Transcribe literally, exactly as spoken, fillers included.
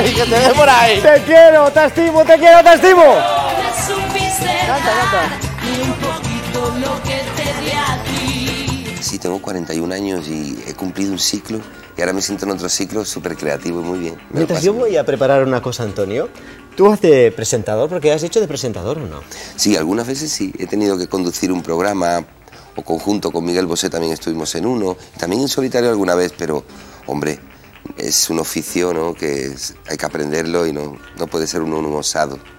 ahí, que te ve por ahí. Te quiero, te estimo, te quiero, te estimo. Canta, canta. Y un poquito lo que te di a ti. Sí, tengo cuarenta y un años y he cumplido un ciclo y ahora me siento en otro ciclo súper creativo y muy bien. Me Mientras yo voy a preparar una cosa, Antonio, ¿tú haces de presentador? Porque has hecho de presentador, ¿o no? Sí, algunas veces sí. He tenido que conducir un programa o conjunto con Miguel Bosé, también estuvimos en uno, también en solitario alguna vez, pero, hombre, es un oficio, ¿no?, que es, hay que aprenderlo y no, no puede ser uno un osado.